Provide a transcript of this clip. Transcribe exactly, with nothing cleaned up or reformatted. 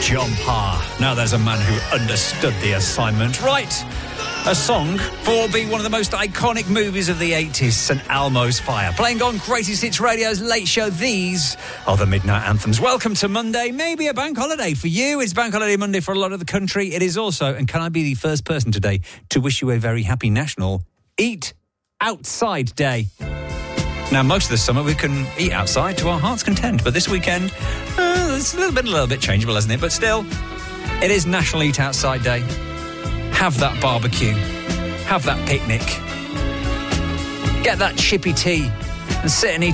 John Parr. Now there's a man who understood the assignment. Right, a song for being one of the most iconic movies of the eighties, Saint Elmo's Fire. Playing on Greatest Hits Radio's Late Show, these are the Midnight Anthems. Welcome to Monday, maybe a bank holiday for you. It's Bank Holiday Monday for a lot of the country. It is also, and can I be the first person today to wish you a very happy National Eat Outside Day. Now, most of the summer we can eat outside to our heart's content, but this weekend, uh, it's a little bit, a little bit changeable, isn't it? But still, it is National Eat Outside Day. Have that barbecue. Have that picnic. Get that chippy tea and sit and eat